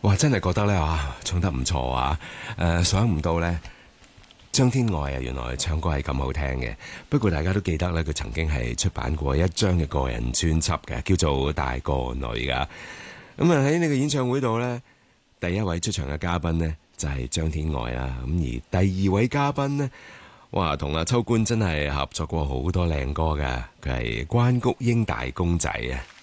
哇，真係覺得咧唱得唔錯啊！想唔到咧，張天愛啊，原來唱歌係咁好聽嘅。不過大家都記得咧，佢曾經係出版過一張嘅個人專輯嘅，叫做《大個女》噶。咁啊喺呢個演唱會度咧，第一位出場嘅嘉賓呢，就係張天愛啦。咁而第二位嘉賓呢，哇，同阿秋官真係合作過好多靚歌噶。佢係關菊英大公仔啊！